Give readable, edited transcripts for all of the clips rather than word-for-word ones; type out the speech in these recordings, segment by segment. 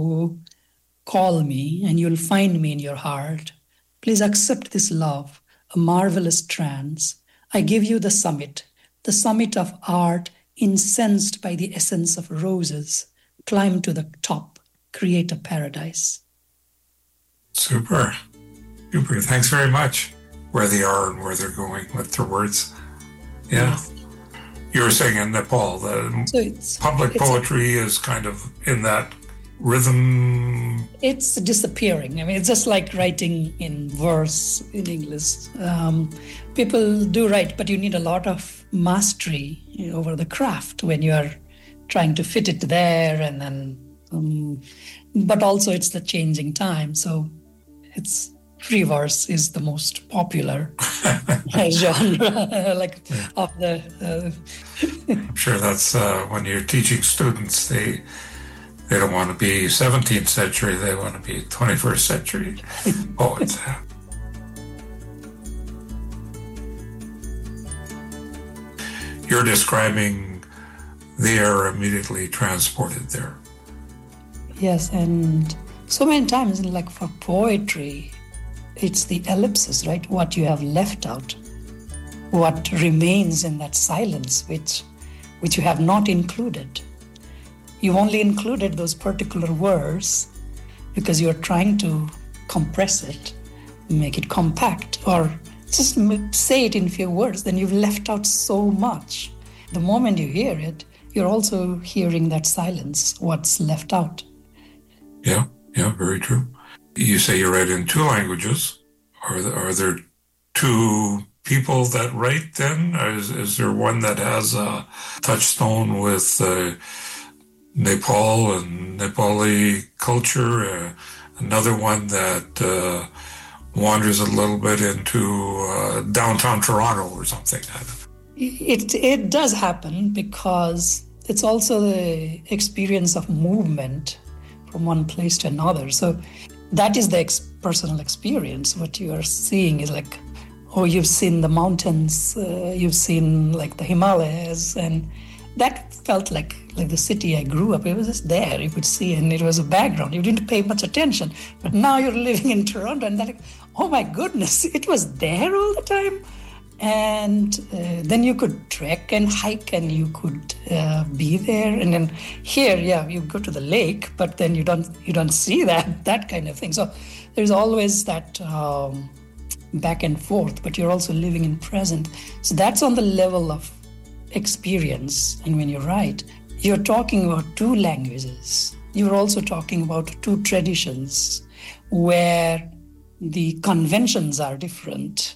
Call me and you'll find me in your heart. Please accept this love, a marvelous trance. I give you the summit of art, incensed by the essence of roses. Climb to the top, create a paradise. Super. Super. Thanks very much. Where they are and where they're going with their words. Yeah. Yes. You were saying in Nepal, the public poetry is kind of in that rhythm. It's disappearing. I mean, it's just like writing in verse in English. People do write, but you need a lot of mastery over the craft when you are trying to fit it there, and then, but also it's the changing time. So it's free verse is the most popular genre, of the. I'm sure that's when you're teaching students, they don't want to be 17th century, they want to be 21st century poets. You're describing they are immediately transported there. Yes, and so many times, like for poetry, it's the ellipsis, right? What you have left out, what remains in that silence, which you have not included. You've only included those particular words because you're trying to compress it, make it compact, or just say it in few words. Then you've left out so much. The moment you hear it, you're also hearing that silence, what's left out. Yeah, very true. You say you write in two languages. Are there two people that write then? Is there one that has a touchstone with Nepal and Nepali culture, another one that wanders a little bit into downtown Toronto or something? It does happen because it's also the experience of movement from one place to another. So that is the personal experience. What you are seeing is like, you've seen the mountains, you've seen like the Himalayas, and that felt like the city I grew up. It was just there, you could see, and it was a background. You didn't pay much attention. But now you're living in Toronto, and like, oh my goodness, it was there all the time. And then you could trek and hike, and you could be there. And then here, you go to the lake, but then you don't see that kind of thing. So there's always that back and forth, but you're also living in present. So that's on the level of experience. And when you write, you're talking about two languages. You're also talking about two traditions where the conventions are different.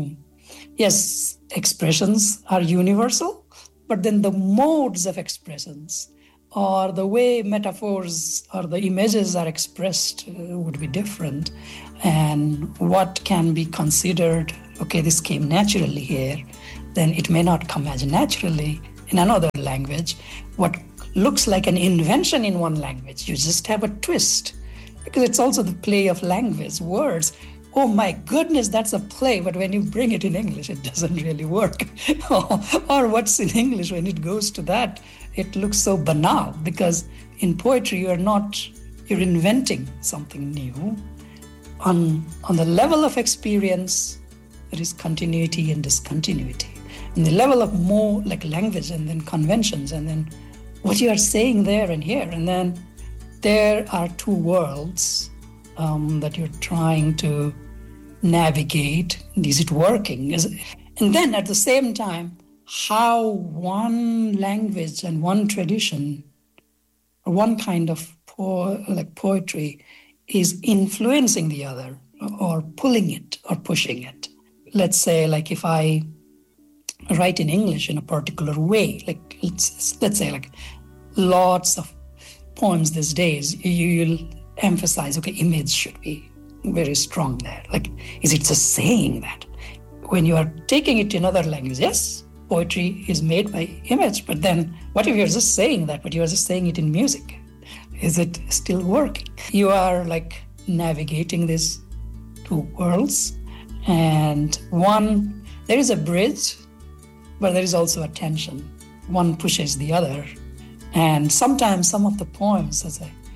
Yes, expressions are universal, but then the modes of expressions or the way metaphors or the images are expressed would be different. And what can be considered, okay, this came naturally here, then it may not come as naturally in another language. What looks like an invention in one language, you just have a twist, because it's also the play of language, words. Oh my goodness, that's a play, but when you bring it in English, it doesn't really work. Or what's in English, when it goes to that, it looks so banal, because in poetry, you're inventing something new. On the level of experience, there is continuity and discontinuity. And the level of more like language and then conventions and then what you are saying there and here. And then there are two worlds that you're trying to navigate. Is it working? And then at the same time, how one language and one tradition or one kind of poetry is influencing the other or pulling it or pushing it. Let's say, like if I write in English in a particular way, like let's say like lots of poems these days, you'll emphasize, okay, image should be very strong there. Like, is it just saying that? When you are taking it in other language, yes, poetry is made by image, but then what if you're just saying that, but you're just saying it in music? Is it still working? You are like navigating these two worlds, and one, there is a bridge, but there is also a tension. One pushes the other. And sometimes some of the poems,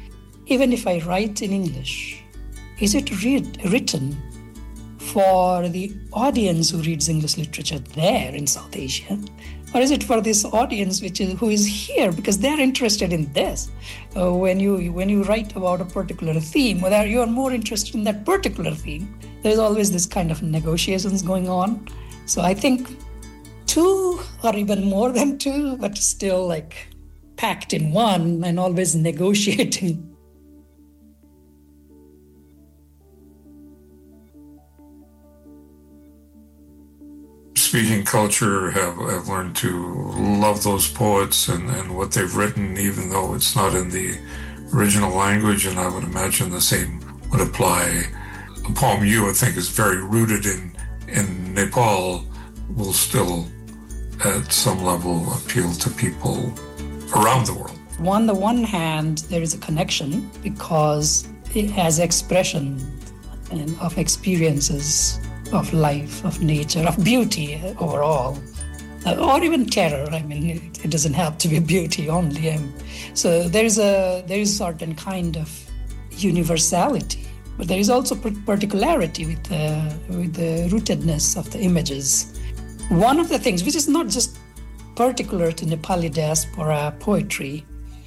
even if I write in English, is it written for the audience who reads English literature there in South Asia? Or is it for this audience who is here because they're interested in this? When you write about a particular theme, whether you are more interested in that particular theme, there's always this kind of negotiations going on. So I think 2 or even more than 2, but still like packed in one and always negotiating. Speaking culture have learned to love those poets and what they've written, even though it's not in the original language. And I would imagine the same would apply. A poem you would think is very rooted in Nepal will still, at some level, appeal to people around the world. On the one hand, there is a connection because it has expression of experiences of life, of nature, of beauty overall, or even terror. I mean, it doesn't have to be beauty only. So there is a certain kind of universality, but there is also particularity with the rootedness of the images. One of the things, which is not just particular to Nepali diaspora poetry,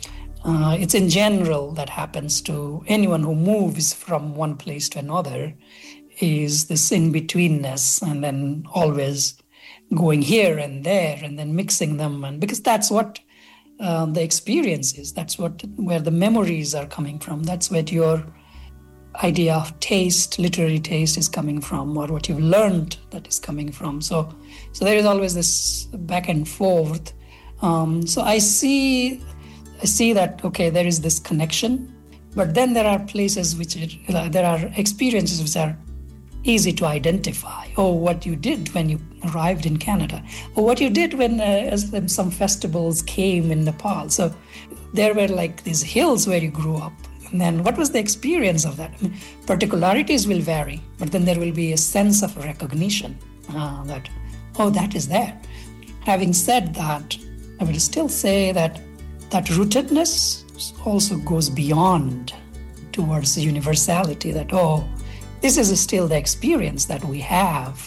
it's in general that happens to anyone who moves from one place to another, is this in-betweenness and then always going here and there and then mixing them. And because that's what the experience is, that's where the memories are coming from. That's where your idea of taste, literary taste, is coming from, or what you've learned that is coming from. So there is always this back and forth. So I see that, okay, there is this connection, but then there are places there are experiences which are easy to identify. Oh, what you did when you arrived in Canada, or what you did when some festivals came in Nepal. So there were like these hills where you grew up. And then what was the experience of that? I mean, particularities will vary, but then there will be a sense of recognition that, oh, that is there. Having said that, I will still say that rootedness also goes beyond towards the universality, that, oh, this is still the experience that we have.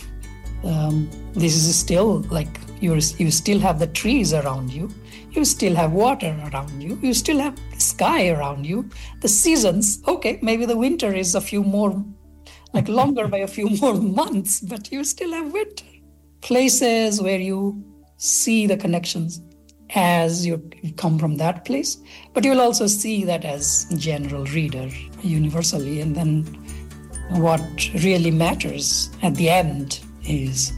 This is still like you still have the trees around you. You still have water around you. You still have the sky around you. The seasons, okay, maybe the winter is a few more, like longer by a few more months, but you still have winter. Places where you see the connections as you come from that place, but you will also see that as general reader universally. And then what really matters at the end is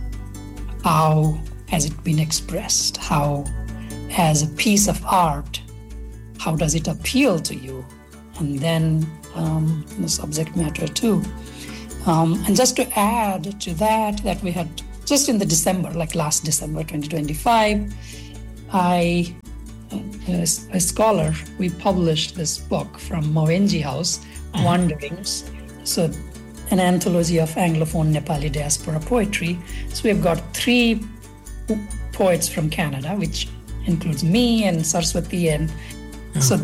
how has it been expressed? How, as a piece of art, how does it appeal to you? And then the subject matter too. And just to add to that we had just in the December, like last December 2025, a scholar, we published this book from Mohenji House, Wanderings. So an anthology of Anglophone Nepali diaspora poetry. So we've got 3 poets from Canada, which includes me and Saraswati. And so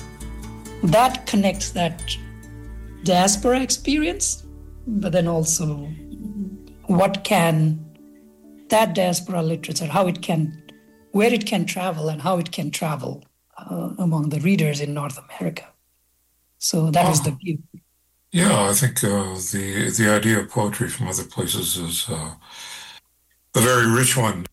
that connects that diaspora experience, but then also what can that diaspora literature, where it can travel and how it can travel among the readers in North America. So that is the view. Yeah, I think the idea of poetry from other places is a very rich one.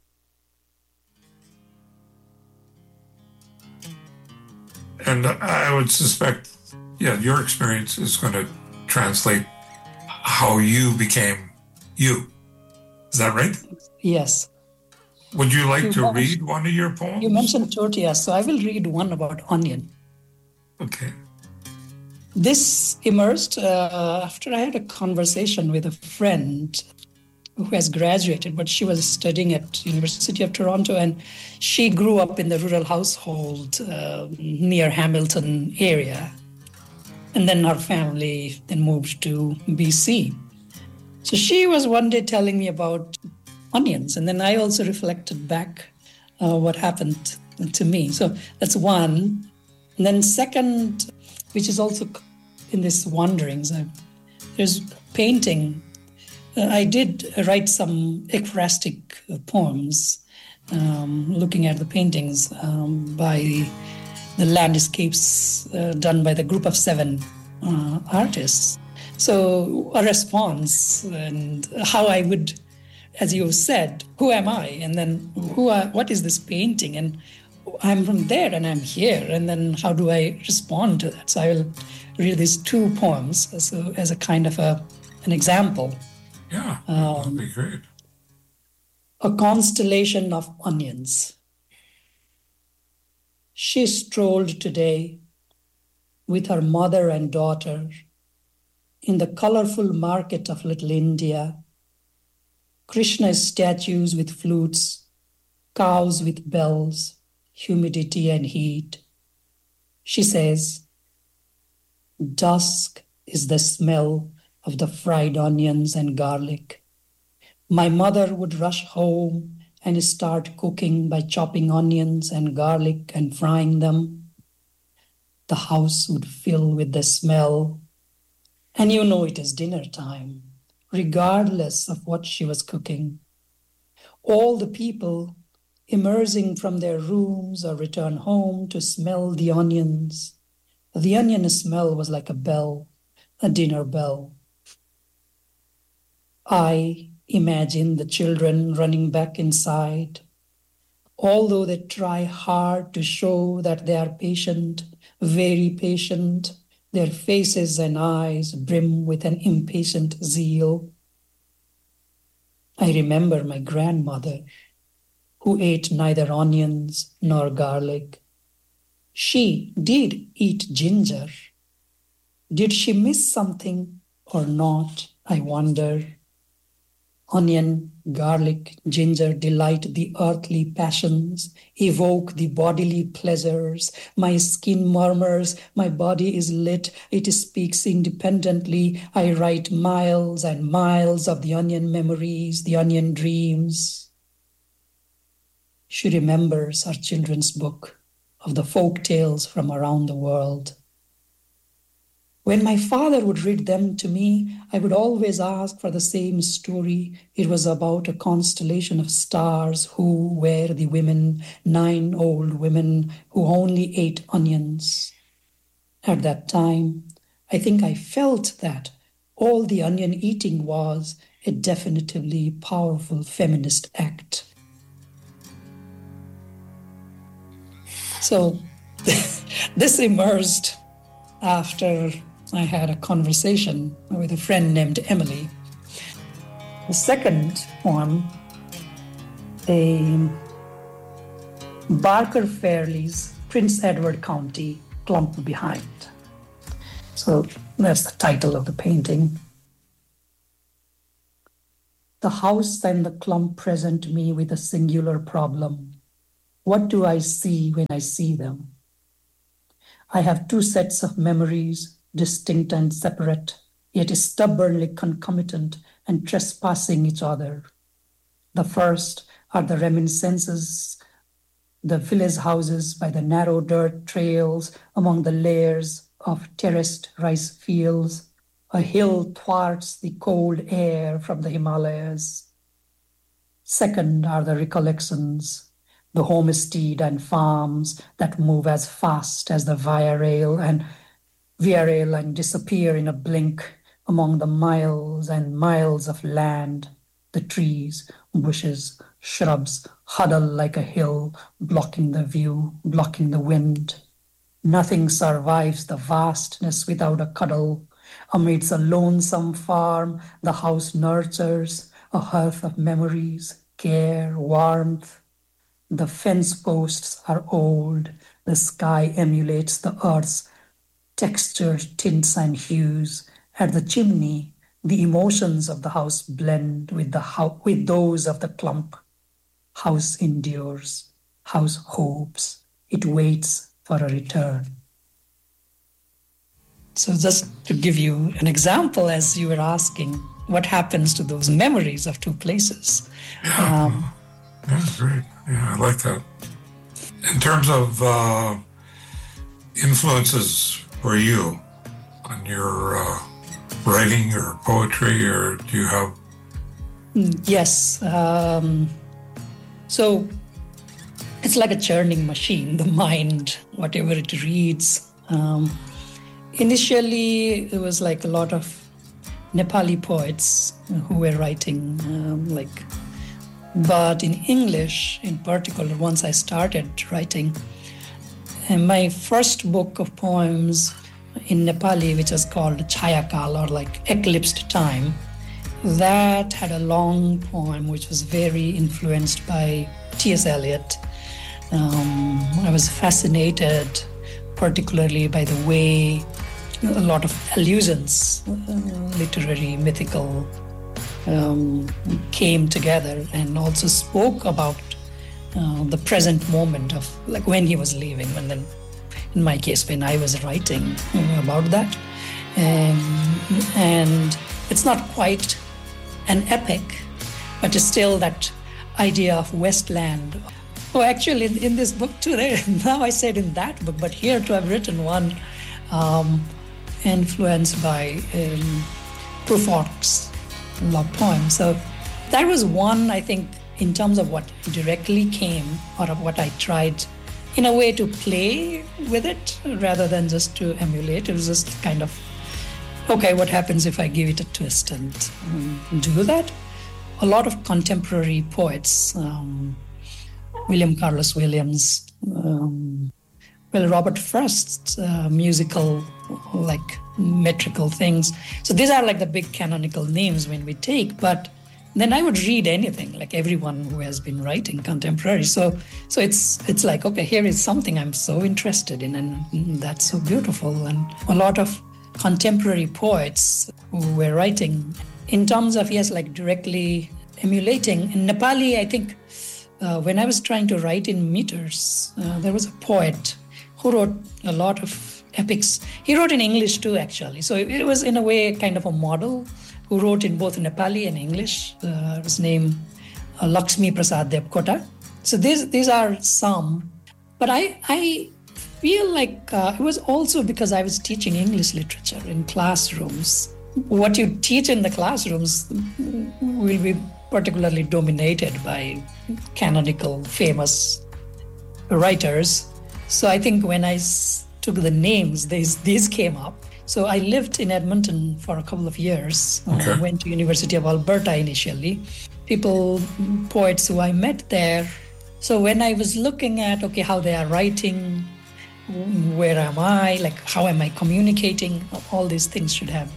And I would suspect, your experience is going to translate how you became you. Is that right? Yes. Would you like to read one of your poems? You mentioned tortillas, so I will read one about onion. Okay. This emerged after I had a conversation with a friend who has graduated, but she was studying at University of Toronto, and she grew up in the rural household near Hamilton area. And then her family then moved to BC. So she was one day telling me about onions, and then I also reflected back what happened to me. So that's one. And then second, which is also in this wanderings. There's painting. I did write some ekphrastic poems, looking at the paintings by the landscapes done by the group of 7 artists. So a response and how I would, as you said, who am I? And then what is this painting? And I'm from there and I'm here. And then how do I respond to that? So I will read these 2 poems as a kind of an example. Yeah, that would be great. A constellation of onions. She strolled today with her mother and daughter in the colorful market of Little India. Krishna's statues with flutes, cows with bells, humidity and heat. She says, dusk is the smell of the fried onions and garlic. My mother would rush home and start cooking by chopping onions and garlic and frying them. The house would fill with the smell, and you know it is dinner time, regardless of what she was cooking. All the people emerging from their rooms or return home to smell the onions. The onion smell was like a bell, a dinner bell. I imagine the children running back inside, although they try hard to show that they are patient, very patient. Their faces and eyes brim with an impatient zeal. I remember my grandmother, who ate neither onions nor garlic. She did eat ginger. Did she miss something or not, I wonder? Onion, garlic, ginger delight the earthly passions, evoke the bodily pleasures. My skin murmurs, my body is lit, it speaks independently. I write miles and miles of the onion memories, the onion dreams. She remembers her children's book of the folk tales from around the world. When my father would read them to me, I would always ask for the same story. It was about a constellation of stars who were the women, 9 old women who only ate onions. At that time, I think I felt that all the onion eating was a definitively powerful feminist act. So this emerged after I had a conversation with a friend named Emily. The second poem, Barker Fairley's Prince Edward County, Clump Behind. So that's the title of the painting. The house and the clump present me with a singular problem. What do I see when I see them? I have 2 sets of memories, distinct and separate, yet stubbornly concomitant and trespassing each other. The first are the reminiscences, the village houses by the narrow dirt trails among the layers of terraced rice fields. A hill thwarts the cold air from the Himalayas. Second are the recollections, the homestead and farms that move as fast as the Via Rail and disappear in a blink among the miles and miles of land. The trees, bushes, shrubs huddle like a hill, blocking the view, blocking the wind. Nothing survives the vastness without a cuddle. Amidst a lonesome farm, the house nurtures a hearth of memories, care, warmth. The fence posts are old. The sky emulates the earth's texture, tints, and hues. At the chimney, the emotions of the house blend with those of the clump. House endures. House hopes. It waits for a return. So just to give you an example, as you were asking, what happens to those memories of 2 places? That's great. Yeah, I like that. In terms of influences for you on your writing or poetry, or do you have? Yes. So it's like a churning machine, the mind, whatever it reads. Initially, it was like a lot of Nepali poets who were writing, but in English in particular, once I started writing, and my first book of poems in Nepali, which is called Chayakal, or like Eclipsed Time, that had a long poem which was very influenced by T.S. Eliot. I was fascinated particularly by the way a lot of allusions, literary, mythical, came together and also spoke about the present moment of like when he was leaving, and then in my case when I was writing about that. And it's not quite an epic, but it's still that idea of wasteland. Oh, actually in this book too, now I said in that book, but here to have written one influenced by Prufrock's love poem. So that was one, I think, in terms of what directly came out of what I tried in a way to play with it rather than just to emulate. It was just kind of, okay, what happens if I give it a twist and do that? A lot of contemporary poets, William Carlos Williams, Robert Frost's musical, like metrical things. So these are like the big canonical names when we take, but then I would read anything, like everyone who has been writing contemporary. So it's like, okay, here is something I'm so interested in, and that's so beautiful. And a lot of contemporary poets who were writing in terms of, yes, like directly emulating. In Nepali, I think when I was trying to write in meters, there was a poet who wrote a lot of epics. He wrote in English too, actually. So it was in a way kind of a model who wrote in both Nepali and English. His name Lakshmi Prasad Debkota. So these are some. But I feel like it was also because I was teaching English literature in classrooms. What you teach in the classrooms will be particularly dominated by canonical, famous writers. So I think when I took the names, these came up. So I lived in Edmonton for a couple of years. Okay. Went to University of Alberta initially. Poets who I met there. So when I was looking at, okay, how they are writing, where am I, like how am I communicating, all these things should have.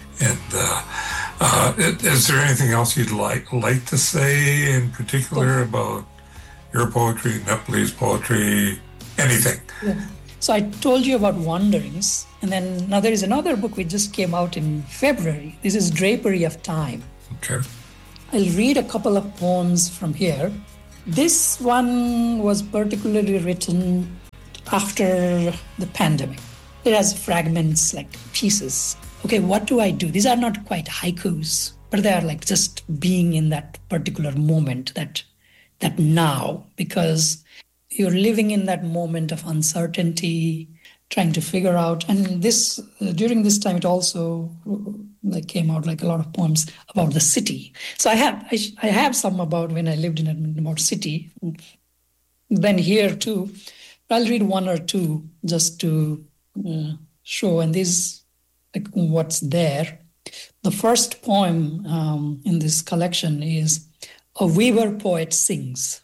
And is there anything else you'd like to say in particular about your poetry, Nepalese poetry, anything? Yeah. So I told you about Wanderings, and then now there is another book which just came out in February. This is Drapery of Time. Okay. I'll read a couple of poems from here. This one was particularly written after the pandemic. It has fragments, like pieces. Okay, what do I do? These are not quite haikus, but they are like just being in that particular moment, that now, because you're living in that moment of uncertainty, trying to figure out. And this during this time, it also like came out like a lot of poems about the city. So I have some about when I lived in Edmonton, about city. Then here too, but I'll read one or two just to show. And these like what's there. The first poem in this collection is A Weaver Poet Sings.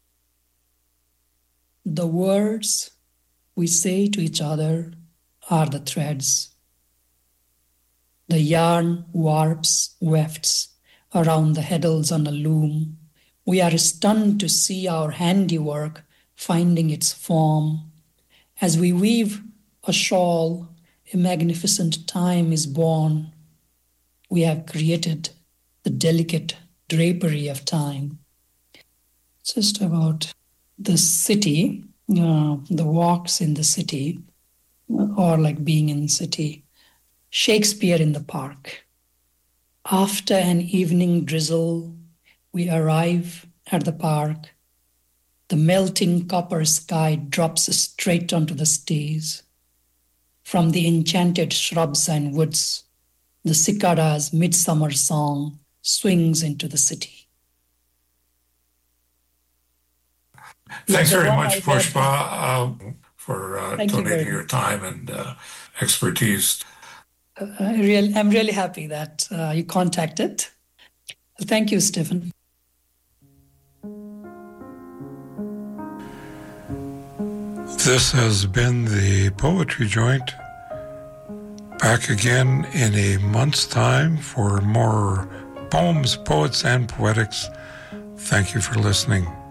The words we say to each other are the threads. The yarn warps, wefts around the heddles on a loom. We are stunned to see our handiwork finding its form. As we weave a shawl, a magnificent time is born. We have created the delicate drapery of time. It's just about the city, the walks in the city, or like being in the city. Shakespeare in the park. After an evening drizzle, we arrive at the park. The melting copper sky drops straight onto the stage. From the enchanted shrubs and woods, the cicada's midsummer song swings into the city. Thanks very much, Pushpa, for donating your time and expertise. I'm really happy that you contacted. Thank you, Stephen. This has been the Poetry Joint. Back again in a month's time for more poems, poets, and poetics. Thank you for listening.